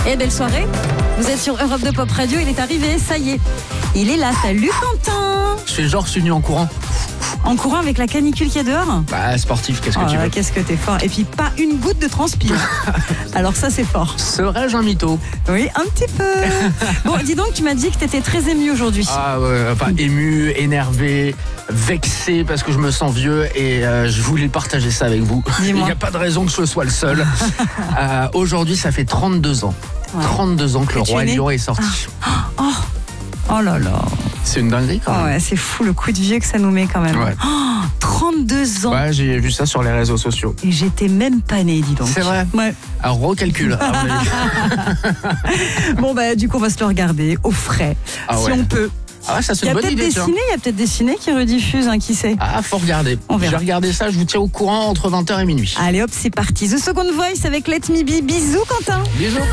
Et belle soirée. Vous êtes sur Europe 2 Pop Radio, il est arrivé, ça y est. Il est là, salut Quentin. Je suis genre venu en courant. En courant avec la canicule qu'il y a dehors. Bah, sportif, qu'est-ce que tu veux? Qu'est-ce que t'es fort. Et puis pas une goutte de transpire. Alors ça c'est fort. Serais-je un mytho? Oui, un petit peu. Bon, dis donc, tu m'as dit que t'étais très ému aujourd'hui. Ah ouais, enfin ému, énervé, vexé parce que je me sens vieux et je voulais partager ça avec vous. Dis-moi. Il n'y a pas de raison que je sois le seul. Aujourd'hui, ça fait 32 ans. Ouais. 32 ans que le tu Roi es né Lion est sorti. Oh là là. C'est une dinguerie quand même. Ouais, c'est fou le coup de vieux que ça nous met quand même. Ouais. 32 ans. Ouais, j'ai vu ça sur les réseaux sociaux. Et j'étais même pas née, dis donc. C'est vrai? Ouais. Alors recalcule. Bon bah du coup on va se le regarder au frais, si ouais. on peut. Ah ouais, ça c'est Il y une a bonne idée. peut-être des ciné qui rediffusent, hein, qui sait. Ah, faut regarder. On verra. J'ai regardé ça, je vous tiens au courant entre 20h et minuit. Allez hop, c'est parti. The Second Voice avec Let Me Be. Bisous Quentin. Bisous.